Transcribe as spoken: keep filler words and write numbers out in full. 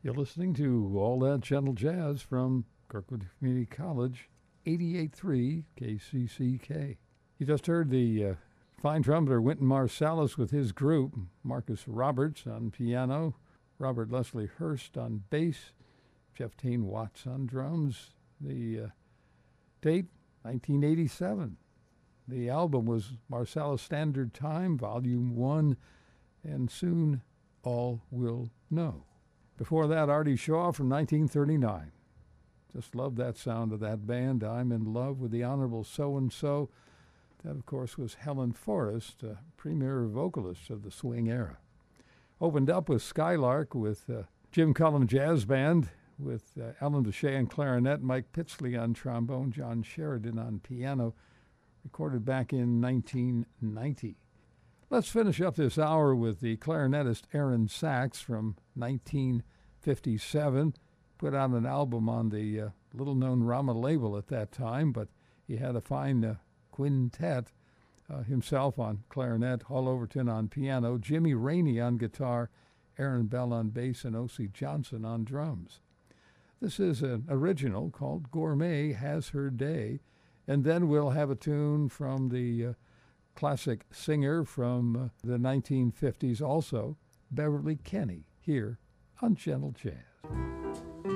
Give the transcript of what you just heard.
You're listening to All That Gentle Jazz from Kirkwood Community College, eighty-eight point three K C C K. You just heard the uh, fine trumpeter Wynton Marsalis with his group, Marcus Roberts on piano, Robert Leslie Hurst on bass, Jeff Tain Watts on drums. The uh, date, nineteen eighty-seven. The album was Marsalis Standard Time, Volume one, and soon all will know. Before that, Artie Shaw from nineteen thirty-nine. Just love that sound of that band. I'm in love with the Honorable So-and-So. That, of course, was Helen Forrest, a premier vocalist of the swing era. Opened up with Skylark with uh, Jim Cullum Jazz Band, with uh, Alan Deshay on clarinet, Mike Pitsley on trombone, John Sheridan on piano, recorded back in nineteen ninety. Let's finish up this hour with the clarinetist Aaron Sachs from nineteen fifty-seven. Put out an album on the uh, little-known Rama label at that time, but he had a fine uh, quintet, uh, himself on clarinet, Hall Overton on piano, Jimmy Rainey on guitar, Aaron Bell on bass, and O C Johnson on drums. This is an original called Gourmet Has Her Day, and then we'll have a tune from the uh, classic singer from uh, the nineteen fifties also, Beverly Kenney, here on Gentle Jazz.